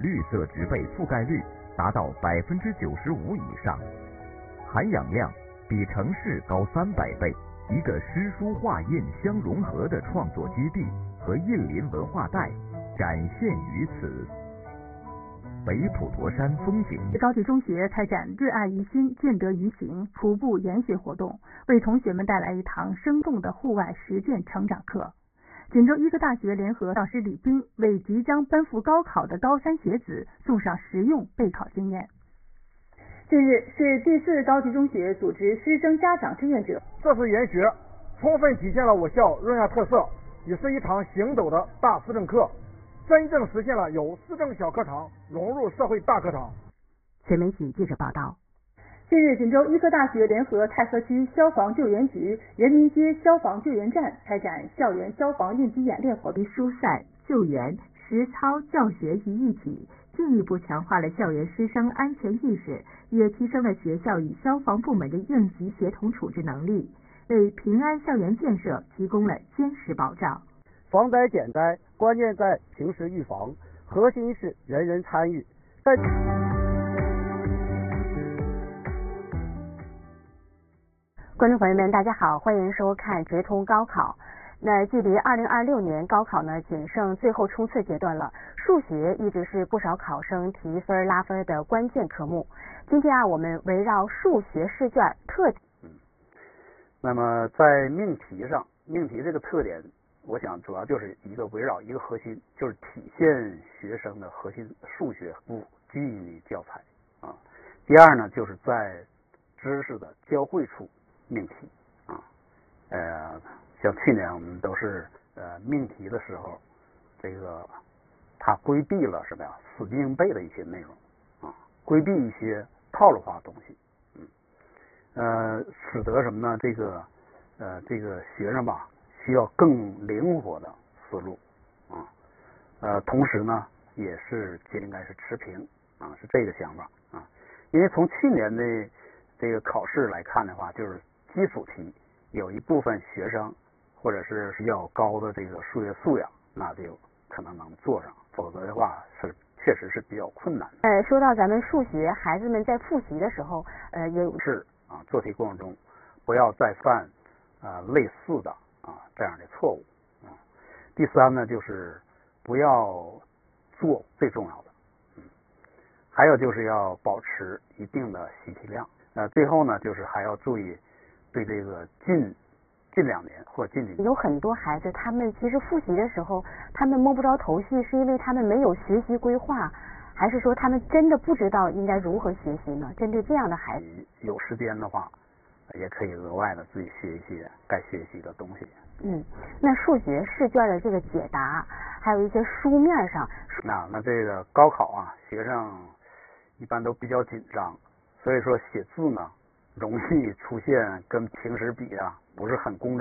绿色植被覆盖率达到95%以上，含氧量比城市高300倍。一个诗书画印相融合的创作基地和印林文化带展现于此。北普陀山风景高级中学开展热爱于心，建德于行徒步研学活动，为同学们带来一堂生动的户外实践成长课。锦州医科大学联合导师李斌为即将奔赴高考的高三学子送上实用备考经验。近日是第4高级中学组织师生家长志愿者， 这次研学充分体现了我校润亚特色，也是一堂行走的大思政课，真正实现了由思政小课堂融入社会大课堂。 全媒体记者报道。近日，锦州医科大学联合太和区消防救援局人民街消防救援站开展校园消防应急演练活动，疏散、救援、实操教学于一体，进一步强化了校园师生安全意识，也提升了学校与消防部门的应急协同处置能力，为平安校园建设提供了坚实保障。 防灾减灾，关键在平时预防，核心是人人参与。 观众朋友们，大家好，欢迎收看直通高考。那距离2026年高考呢，仅剩最后冲刺阶段了。数学一直是不少考生提分拉分的关键科目。今天我们围绕数学试卷特点。 那么在命题上，命题这个特点，我想主要就是围绕一个核心，就是体现学生的核心数学不拘泥教材啊。第二呢，就是在知识的交汇处命题啊。像去年我们都是命题的时候，这个它规避了什么呀？死记硬背的一些内容啊，规避一些套路化的东西，使得什么呢？这个学生吧，需要更灵活的思路啊，同时呢，也是应该是持平啊，是这个想法啊。因为从去年的这个考试来看的话，就是基础题有一部分学生或者是比较高的这个数学素养，那就可能能做上，否则的话确实是比较困难的。 说到咱们数学，孩子们在复习的时候， 做题过程中不要再犯类似的这样的错误啊。第三呢，就是不要做最重要的，还有就是要保持一定的习题量。最后呢，就是还要注意对这个近2年或近几年， 有很多孩子他们其实复习的时候他们摸不着头绪，是因为他们没有学习规划，还是说他们真的不知道应该如何学习呢？针对这样的孩子， 有时间的话也可以额外的自己学一些该学习的东西。 那数学试卷的这个解答，还有一些书面上， 那这个高考学生一般都比较紧张，所以说写字呢容易出现跟平时比不是很工整。